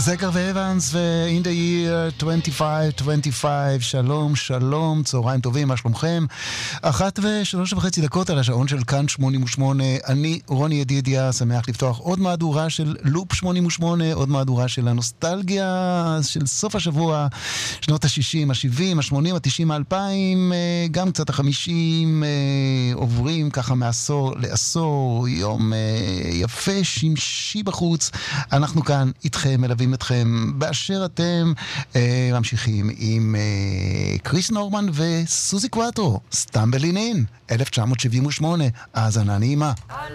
זקר ואבנס ו-In the Year 2525, שלום, שלום, צהריים טובים, מה שלומכם? 1:03.5 על השעון של כאן 88, אני רוני ידידיה, שמח לפתוח עוד מהדורה של לופ 88, עוד מהדורה של הנוסטלגיה של סוף השבוע, שנות ה-60, ה-70, ה-80, ה-90, ה-2000, גם קצת ה-50, עוברים ככה מעשור לעשור, יום יפה, שמשי בחוץ, אנחנו כאן איתכם, מלווים אתכם באשר אתם, ממשיכים עם קריס נורמן וסוזי קואטרו, סטמבלין אין, 1978, האזנה נעימה.